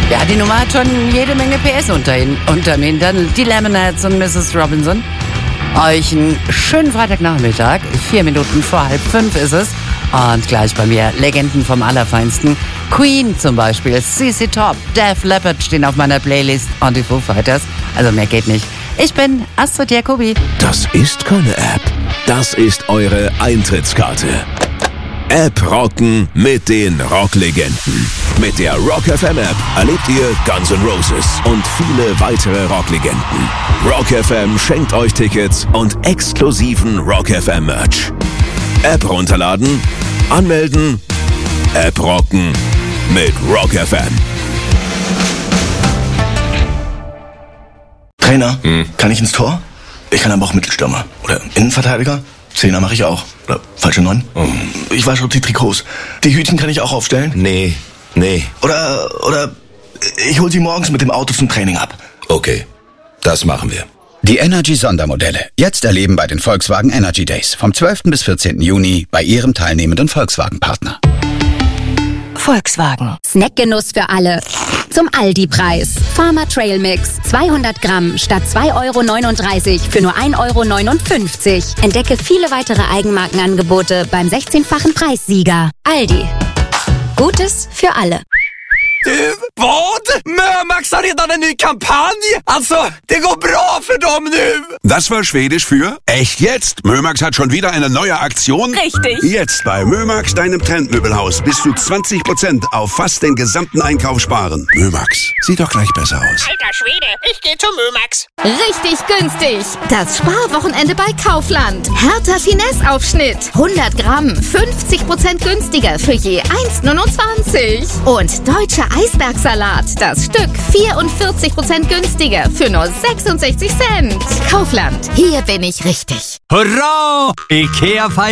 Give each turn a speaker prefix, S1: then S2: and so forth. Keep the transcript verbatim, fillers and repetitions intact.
S1: Ja, die Nummer hat schon jede Menge P S unter, unterm Hintern. Die Lemonheads und Missus Robinson. Euch einen schönen Freitagnachmittag. Vier Minuten vor halb fünf ist es. Und gleich bei mir Legenden vom Allerfeinsten. Queen zum Beispiel, C C Top, Def Leppard stehen auf meiner Playlist und die Foo Fighters. Also mehr geht nicht. Ich bin Astrid Jacobi.
S2: Das ist keine App. Das ist eure Eintrittskarte. App rocken mit den Rocklegenden. Mit der Rock F M App erlebt ihr Guns N' Roses und viele weitere Rocklegenden. Rock F M schenkt euch Tickets und exklusiven Rock F M Merch. App runterladen, anmelden, App rocken mit Rock F M.
S3: Trainer, hm. kann ich ins Tor? Ich kann aber auch Mittelstürmer. Oder Innenverteidiger? Zehner mache ich auch. Oder falsche Neun? Oh. Ich wasche auch die Trikots. Die Hütchen kann ich auch aufstellen?
S2: Nee, nee.
S3: Oder, oder ich hol sie morgens mit dem Auto zum Training ab.
S2: Okay, das machen wir.
S4: Die Energy-Sondermodelle. Jetzt erleben bei den Volkswagen Energy Days. Vom zwölften bis vierzehnten Juni bei Ihrem teilnehmenden Volkswagen-Partner.
S5: Volkswagen. Snackgenuss für alle. Zum Aldi-Preis. Farmer Trail Mix. zweihundert Gramm statt zwei Euro neununddreißig für nur ein Euro neunundfünfzig. Entdecke viele weitere Eigenmarkenangebote beim sechzehnfachen Preissieger. Aldi. Gutes für alle.
S6: Du, vad? Mömax har redan en ny kampanj! Alltså, det går bra för dem nu!
S7: Das war Schwedisch für echt jetzt. Mömax hat schon wieder eine neue Aktion.
S8: Richtig.
S7: Jetzt bei Mömax, deinem Trendmöbelhaus, bis zu zwanzig Prozent auf fast den gesamten Einkauf sparen. Mömax, sieht doch gleich besser aus.
S8: Alter Schwede, ich geh zu Mömax.
S9: Richtig günstig. Das Sparwochenende bei Kaufland. Hertha Finesse-Aufschnitt. hundert Gramm, fünfzig Prozent günstiger für je eins Euro neunundzwanzig. Und deutsche Eisbergsalat. Das Stück vierundvierzig Prozent günstiger für nur sechsundsechzig Cent. Kaufland. Hier bin ich richtig.
S6: Hurra! Ikea